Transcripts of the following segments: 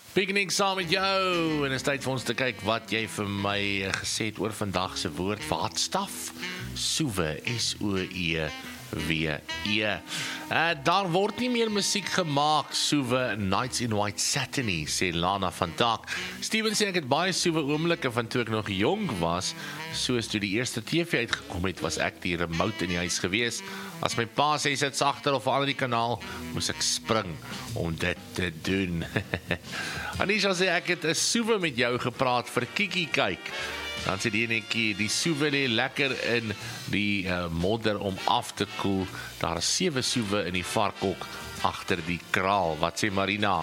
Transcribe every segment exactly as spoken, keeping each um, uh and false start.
Piknik saam met jou, en is tyd vir ons te kyk wat jy vir my gesê het oor vandag se woord, waardstaf, soewe, S O E W E. Uh, daar word nie meer musiek gemaak, soewe, Nights in White Satin nie, sê Lana van Taak. Steven sê, ek het baie soewe oomblikke van toe ek nog jong was, soos toe die eerste T V uitgekom het, was ek die remote in die huis gewees. As my pa sê, sit sagter of aan die kanaal, moes ek spring om dit te doen. Anisha sê, ek het 'n soewe met jou gepraat vir Kiki kyk. Dan sê die enetjie, die soewe lê lekker in die uh, modder om af te koel. Daar is sewe soewe in die varkhok agter die kraal. Wat sê Marina?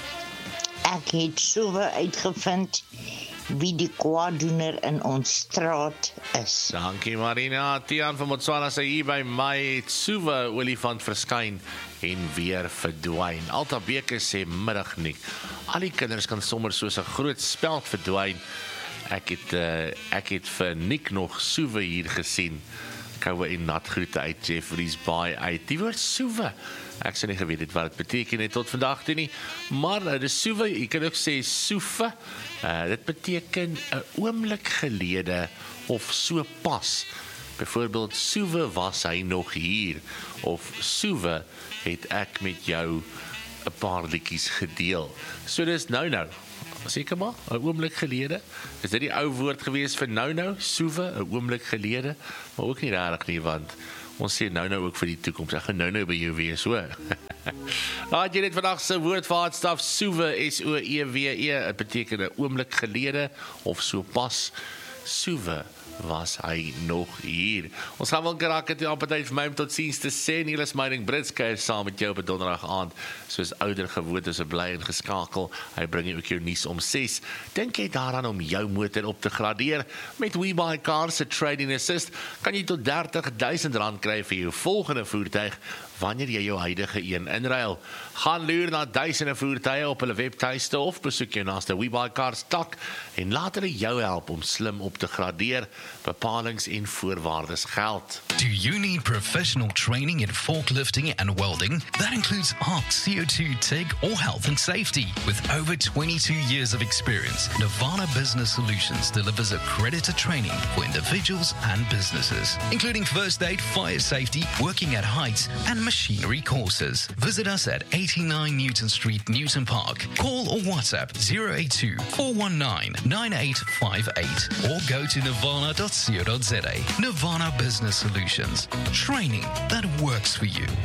Ek het soewe uitgevind wie die kwaaddoener in ons straat is. Dankie Marina. Tian van Motswana sê hier by my het soewe olifant verskyn en weer verdwyn. Alta Beke sê middag nie. Al die kinders kan sommer soos 'n groot speld verdwyn. Ek het, uh, ek het vir Nick nog soewe hier gesien. Koue en nat groete uit Jeffreys Bay uit. Die woord soewe, ek sê nie geweet het wat dit beteken het tot vandag toe nie, maar uh, die soewe, jy kan ook sê soefe, uh, dit beteken 'n oomblik gelede of so pas. Byvoorbeeld, soewe was hy nog hier, of soewe het ek met jou 'n paar liedjies gedeel. So dis nou nou. Seker maar, 'n oomblik gelede. Is dit die ou woord gewees vir nou-nou, soewe, 'n oomblik gelede, maar ook nie regtig nie, want ons sê nou-nou ook vir die toekoms. Ek gaan nou-nou by jou wees, hoor. Laat jy net vandag se woord vir waardstaf, soewe, S O E W E, dit beteken 'n oomblik gelede of so pas. Soewe was hy nog hier. Ons gaan wel geraak het die appetijt vir my om tot ziens te sê. Niels Meiring Britske is saam met jou op 'n donderdag aand, soos ouder gewoonte so bly en geskakel. Hy bring jou ook jou nuus om ses. Dink jy daaraan om jou motor op te gradeer? Met WeBuyCars se Trading Assist kan jy tot dertig duisend rand kry vir jou volgende voertuig wanneer jy jou huidige een inruil. Gaan loer na duisende voertuie op hulle webtuiste of besoek jou naaste WeBuyCars tak en laat hulle jou help om slim op te gradeer. Bepalings en voorwaardes geld. Do you need professional training in forklifting and welding? That includes arc, C O two, TIG, or health and safety. With over twenty-two years of experience, Nirvana Business Solutions delivers accredited training for individuals and businesses, including first aid, fire safety, working at heights, and machinery courses. Visit us at eighty-nine Newton Street, Newton Park. Call or WhatsApp zero eight two, four one nine, nine eight five eight or go to nirvana dot co dot za. Nirvana Business Solutions. Training that works for you.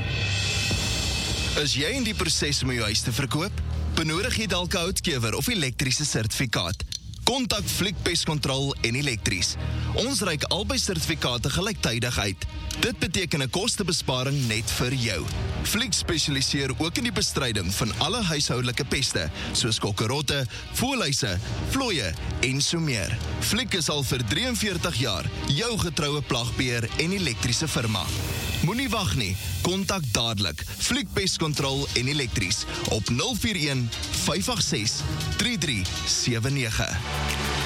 Is jy in die proses om jou huis te verkoop? Benodig jy dalk 'n houtkewer of elektriese sertifikaat? Kontak Fliek Pest Control en Elektries. Ons reik albei sertifikate gelyktydig uit. Dit beteken 'n kostebesparing net vir jou. Fliek spesialiseer ook in die bestryding van alle huishoudelike peste, soos kokkerotte, voëlhuise, vlooie en so meer. Fliek is al vir drieënveertig jaar jou getroue plagbeheer en elektriese firma. Moenie wag nie, kontak dadelik Fliek Pest Control en Elektries op nul vier een, vyf agt ses, drie drie sewe nege.